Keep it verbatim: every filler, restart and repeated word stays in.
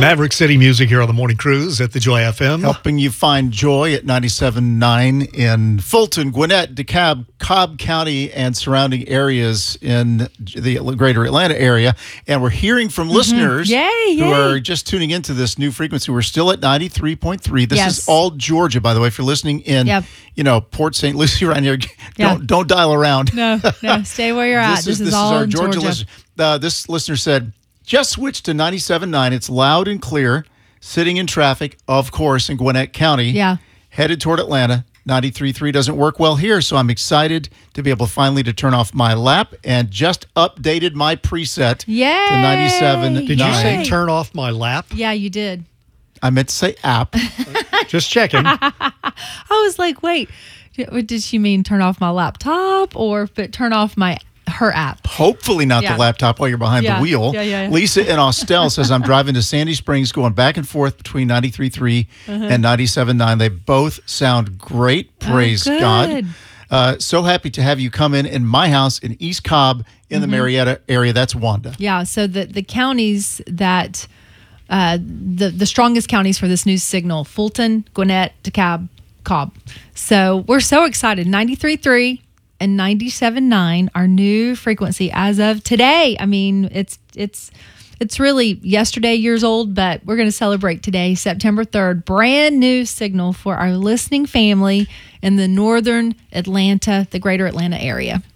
Maverick City Music here on the Morning Cruise at the Joy F M. Helping you find joy at ninety-seven point nine in Fulton, Gwinnett, DeKalb, Cobb County, and surrounding areas in the greater Atlanta area. And we're hearing from mm-hmm. listeners yay, yay. who are just tuning into this new frequency. We're still at ninety-three point three. This yes. is all Georgia, by the way. If you're listening in, yep. you know, Port Saint Lucie around here, don't, yeah. don't dial around. No, no, stay where you're at. This, this is, is, this all is our Georgia, Georgia. listener. Uh, this listener said, just switch to ninety-seven point nine. It's loud and clear. Sitting in traffic, of course, in Gwinnett County. Yeah. Headed toward Atlanta. ninety-three point three doesn't work well here, so I'm excited to be able finally to turn off my lap and just updated my preset Yay. to ninety-seven point nine. Did you say turn off my lap? Yeah, you did. I meant to say app. Just checking. I was like, wait, did she mean turn off my laptop or but turn off my her app? Hopefully not yeah. the laptop while you're behind yeah. the wheel. Yeah, yeah, yeah. Lisa in Austell says, I'm driving to Sandy Springs, going back and forth between ninety-three point three uh-huh. and ninety-seven point nine. They both sound great. Praise oh, God. Uh, so happy to have you come in in my house in East Cobb in mm-hmm. the Marietta area. That's Wanda. Yeah, so the, the counties that, uh, the, the strongest counties for this new signal, Fulton, Gwinnett, DeKalb, Cobb. So we're so excited. ninety-three point three and ninety-seven point nine, our new frequency as of today. I mean, it's it's it's really yesterday years old, but we're going to celebrate today, September third. Brand new signal for our listening family in the northern Atlanta, the greater Atlanta area.